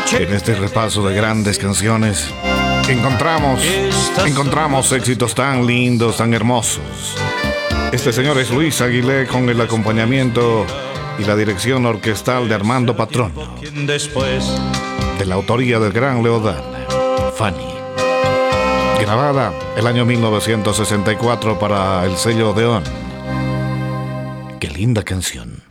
En este repaso de grandes canciones encontramos éxitos tan lindos, tan hermosos. Este señor es Luis Aguilé con el acompañamiento y la dirección orquestal de Armando Patrono, de la autoría del gran Leodán, Fanny. Grabada el año 1964 para el sello Odeón. Qué linda canción.